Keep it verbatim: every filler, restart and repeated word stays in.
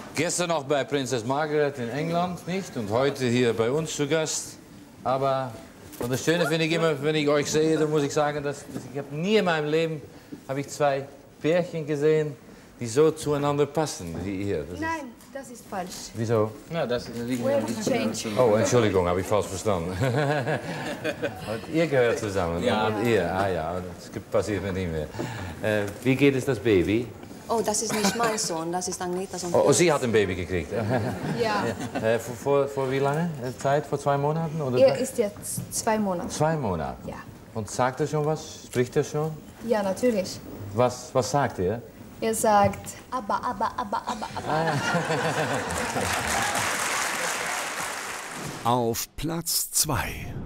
Gestern noch bei Prinzess Margaret in England, nicht? Und heute hier bei uns zu Gast. Aber und das Schöne finde ich immer, wenn ich euch sehe, dann muss ich sagen, dass, dass ich habe nie in meinem Leben habe ich zwei Pärchen gesehen, die so zueinander passen wie ihr. Das Nein, das ist falsch. Wieso? Ja, das liegt We have to change. Oh, Entschuldigung, habe ich falsch verstanden. Und ihr gehört zusammen. Ja. Und ihr, ah ja, das passiert mir nicht mehr. Äh, wie geht es das Baby? Oh, das ist nicht mein Sohn, das ist Agnitas Sohn. Oh, oh, sie hat ein Baby gekriegt. Ja. Äh, vor, vor, vor wie lange Zeit? Vor zwei Monaten? Oder Er ist jetzt zwei Monate. zwei Monate? Ja. Und sagt er schon was? Spricht er schon? Ja, natürlich. Was, was sagt er? Er sagt, aber, aber, aber, aber, aber. Auf Platz zwei.